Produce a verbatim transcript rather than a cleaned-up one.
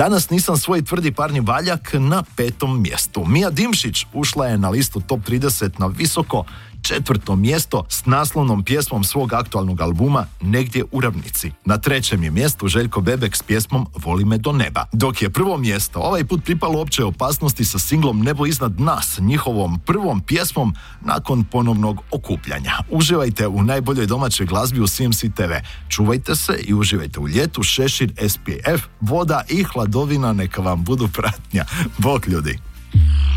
Danas nisam svoj tvrdi parni valjak na petom mjestu. Mija Dimšić ušla je na listu top trideset na visoko četvrto mjesto s naslovnom pjesmom svog aktualnog albuma Negdje u ravnici. Na trećem je mjestu Željko Bebek s pjesmom Voli me do neba. Dok je prvo mjesto ovaj put pripalo Općoj opasnosti sa singlom Nebo iznad nas, njihovom prvom pjesmom nakon ponovnog okupljanja. Uživajte u najboljoj domaćoj glazbi u C M C T V. Čuvajte se i uživajte u ljetu, šešir, S P F, voda i hladovina neka vam budu pratnja. Bok ljudi!